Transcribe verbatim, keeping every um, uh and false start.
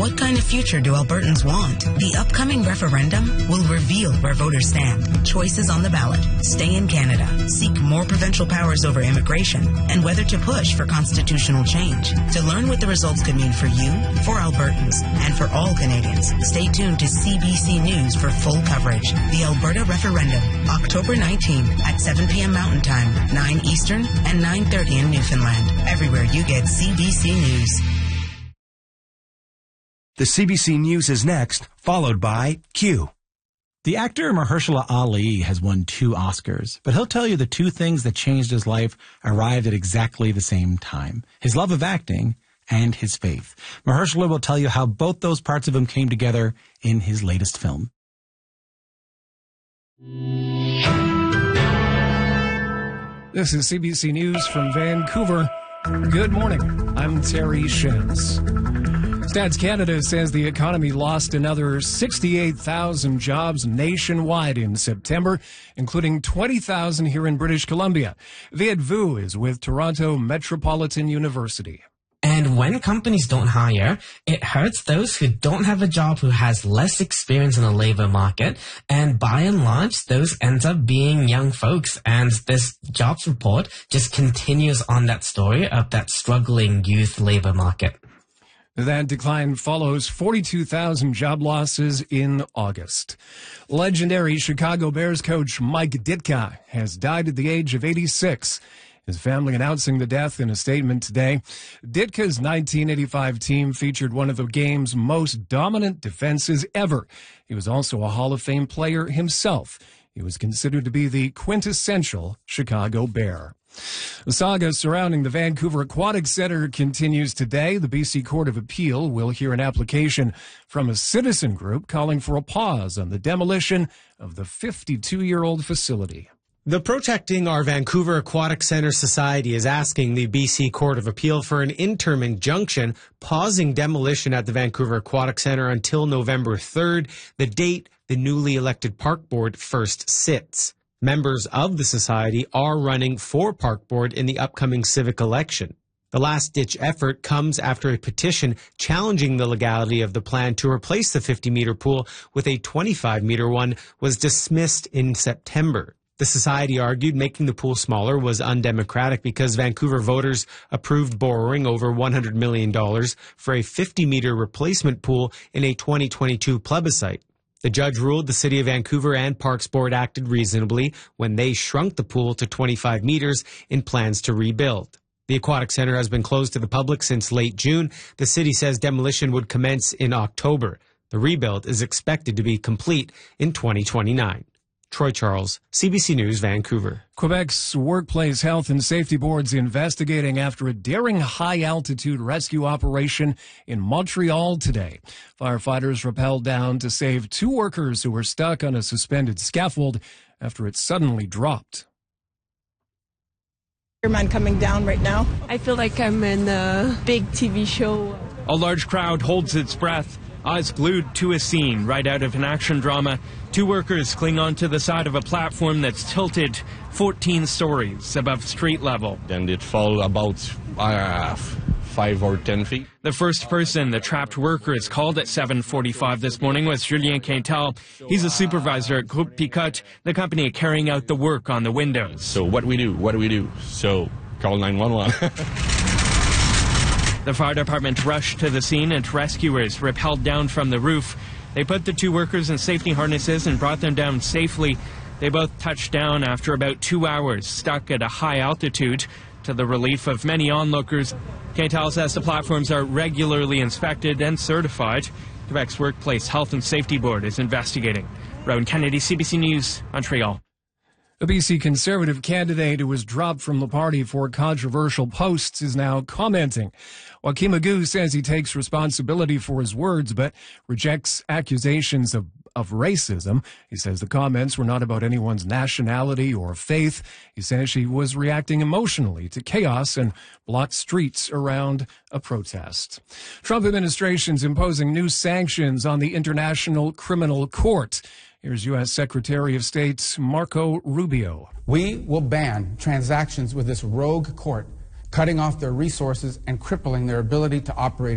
What kind of future do Albertans want? The upcoming referendum will reveal where voters stand. Choices on the ballot. Stay in Canada. Seek more provincial powers over immigration. And whether to push for constitutional change. To learn what the results could mean for you, for Albertans, and for all Canadians, stay tuned to C B C News for full coverage. The Alberta referendum, October nineteenth at seven p.m. Mountain Time, nine Eastern, and nine thirty in Newfoundland. Everywhere you get C B C News. The C B C News is next, followed by Q. The actor Mahershala Ali has won two Oscars, but he'll tell you the two things that changed his life arrived at exactly the same time. His love of acting and his faith. Mahershala will tell you how both those parts of him came together in his latest film. This is C B C News from Vancouver. Good morning. I'm Terry Shins. Stats Canada says the economy lost another sixty-eight thousand jobs nationwide in September, including twenty thousand here in British Columbia. Viet Vu is with Toronto Metropolitan University. And when companies don't hire, it hurts those who don't have a job, who has less experience in the labor market. And by and large, those end up being young folks. And this jobs report just continues on that story of that struggling youth labor market. That decline follows forty-two thousand job losses in August. Legendary Chicago Bears coach Mike Ditka has died at the age of eighty-six. His family announcing the death in a statement today. Ditka's nineteen eighty-five team featured one of the game's most dominant defenses ever. He was also a Hall of Fame player himself. He was considered to be the quintessential Chicago Bear. The saga surrounding the Vancouver Aquatic Centre continues today. The B C Court of Appeal will hear an application from a citizen group calling for a pause on the demolition of the fifty-two-year-old facility. The Protecting Our Vancouver Aquatic Centre Society is asking the B C Court of Appeal for an interim injunction pausing demolition at the Vancouver Aquatic Centre until November third, the date the newly elected park board first sits. Members of the society are running for park board in the upcoming civic election. The last-ditch effort comes after a petition challenging the legality of the plan to replace the fifty-meter pool with a twenty-five meter one was dismissed in September. The society argued making the pool smaller was undemocratic because Vancouver voters approved borrowing over one hundred million dollars for a fifty-meter replacement pool in a twenty twenty-two plebiscite. The judge ruled the City of Vancouver and Parks Board acted reasonably when they shrunk the pool to twenty-five meters in plans to rebuild. The Aquatic Centre has been closed to the public since late June. The city says demolition would commence in October. The rebuild is expected to be complete in twenty twenty-nine. Troy Charles, C B C News, Vancouver. Quebec's Workplace Health and Safety Board's investigating after a daring high-altitude rescue operation in Montreal today. Firefighters rappelled down to save two workers who were stuck on a suspended scaffold after it suddenly dropped. Man coming down right now. I feel like I'm in a big T V show. A large crowd holds its breath, eyes glued to a scene right out of an action drama. Two workers cling onto the side of a platform that's tilted fourteen stories above street level. And it fell about uh, five or ten feet. The first person the trapped worker is called at seven forty-five this morning was Julien Quintal. He's a supervisor at Groupe Picotte, the company carrying out the work on the windows. So what do we do? What do we do? So call nine one one. The fire department rushed to the scene and rescuers rappelled down from the roof. They put the two workers in safety harnesses and brought them down safely. They both touched down after about two hours, stuck at a high altitude, to the relief of many onlookers. Quintal says the platforms are regularly inspected and certified. Quebec's Workplace Health and Safety Board is investigating. Rowan Kennedy, C B C News, Montreal. A B C Conservative candidate who was dropped from the party for controversial posts is now commenting. Joaquim Agu says he takes responsibility for his words, but rejects accusations of, of racism. He says the comments were not about anyone's nationality or faith. He says she was reacting emotionally to chaos and blocked streets around a protest. Trump administration's imposing new sanctions on the International Criminal Court. Here's U S Secretary of State Marco Rubio. We will ban transactions with this rogue court, cutting off their resources and crippling their ability to operate